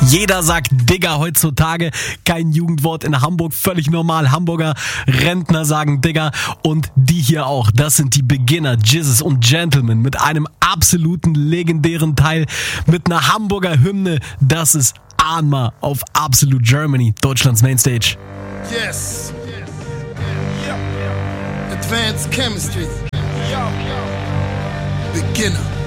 Jeder sagt Digger heutzutage, kein Jugendwort in Hamburg, völlig normal. Hamburger Rentner sagen Digger und die hier auch. Das sind die Beginner, Jizzes und Gentlemen mit einem absoluten legendären Teil, mit einer Hamburger Hymne. Das ist Anma auf Absolute Germany, Deutschlands Mainstage. Yes. Advanced chemistry. Beginner.